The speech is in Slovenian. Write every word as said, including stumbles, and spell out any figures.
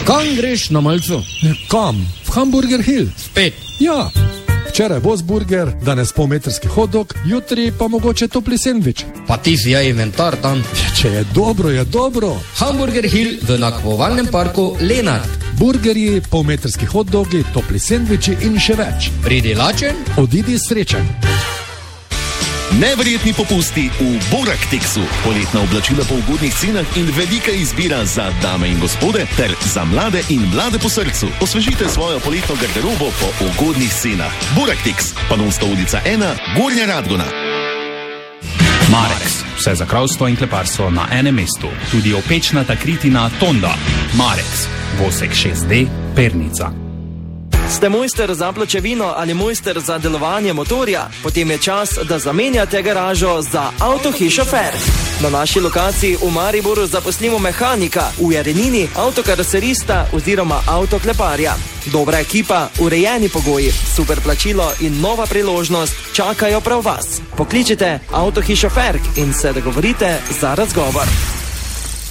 Kam greš na malcu? Kam? V Hamburger Hill. Spet. Ja. Včeraj Bosburger, danes polmetrski hotdog, jutri pa mogoče topli sendvič. Pa ti si je inventar tam. Če je dobro, je dobro. Hamburger Hill v nakupovalnem parku Lenart. Burgerji, polmetrski hotdogi, topli sendviči in še več. Pridi lačen, odidi srečen. Neverjetni popusti v Boraktexu. Poletna oblačila po ugodnih cenah in velika izbira za dame in gospode ter za mlade in mlade po srcu. Osvežite svojo poletno garderobo po ugodnih cenah. Boraktex, Panonska ulica ena, Gornja Radgona. Marex. Vse za kravstvo in kleparstvo na enem mestu. Tudi opečnata kritina Tonda. Marex. Vosek šest D, Pernica. Ste mojster za pločevino ali mojster za delovanje motorja? Potem je čas, da zamenjate garažo za Avtohišo Ferg. Na naši lokaciji v Mariboru zaposlimo mehanika, v Jarenini avtokaroserista oziroma avtokleparja. Dobra ekipa, urejeni pogoji, super plačilo in nova priložnost čakajo prav vas. Pokličite Avtohišo Ferg in se dogovorite za razgovor.